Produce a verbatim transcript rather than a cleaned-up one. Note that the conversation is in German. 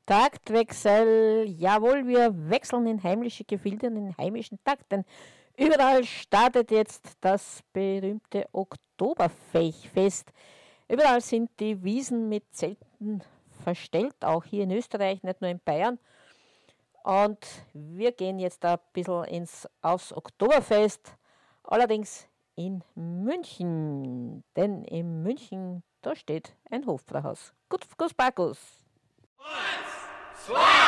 Taktwechsel, jawohl, wir wechseln in heimliche Gefilde und in heimischen Takt, denn überall startet jetzt das berühmte Oktoberfest. Überall sind die Wiesen mit Zelten verstellt, auch hier in Österreich, nicht nur in Bayern. Und wir gehen jetzt ein bisschen ins, aufs Oktoberfest, allerdings in München, denn in München, da steht ein Hofbräuhaus. Gut, Gus Bakus. Eins, zwei,